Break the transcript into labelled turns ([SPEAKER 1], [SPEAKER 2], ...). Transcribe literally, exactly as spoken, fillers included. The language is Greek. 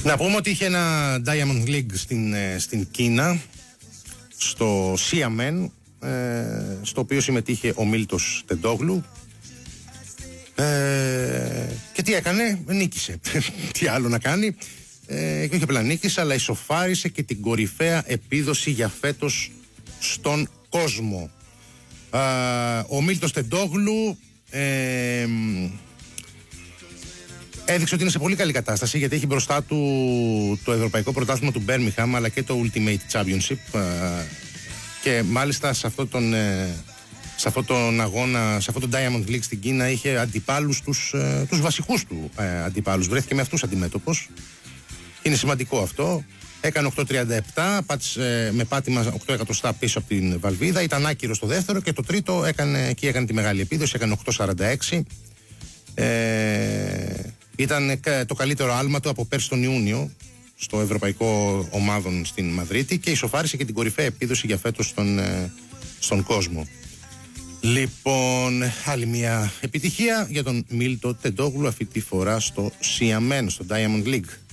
[SPEAKER 1] Να πούμε ότι είχε ένα Diamond League στην, στην Κίνα, στο Xiamen, ε, στο οποίο συμμετείχε ο Μίλτος Τεντόγλου. Ε, και τι έκανε, νίκησε. Τι άλλο να κάνει. Ε, και όχι απλά νίκησε, αλλά ισοφάρισε και την κορυφαία επίδοση για φέτος στον κόσμο. Ε, ο Μίλτος Τεντόγλου ε, έδειξε ότι είναι σε πολύ καλή κατάσταση, γιατί έχει μπροστά του το Ευρωπαϊκό Πρωτάθλημα του Birmingham αλλά και το Ultimate Championship, ε, και μάλιστα σε αυτόν τον, ε, σε αυτόν τον αγώνα, σε αυτόν τον Diamond League στην Κίνα είχε αντιπάλους τους, ε, τους βασικούς του ε, αντιπάλους, βρέθηκε με αυτούς αντιμέτωπος. Είναι σημαντικό αυτό. Έκανε οκτώ τριάντα επτά, πάτησε με πάτημα οκτώ εκατοστά πίσω από την βαλβίδα, ήταν άκυρο στο δεύτερο και το τρίτο έκανε, εκεί έκανε τη μεγάλη επίδοση, έκανε οκτώ σαράντα έξι. Ε, ήταν το καλύτερο άλμα του από πέρσι τον Ιούνιο στο Ευρωπαϊκό Ομάδων στην Μαδρίτη και ισοφάρισε και την κορυφαία επίδοση για φέτος στον, στον κόσμο. Λοιπόν, άλλη μια επιτυχία για τον Μίλτο Τεντόγλου, αυτή τη φορά στο Xiamen, στο Diamond League.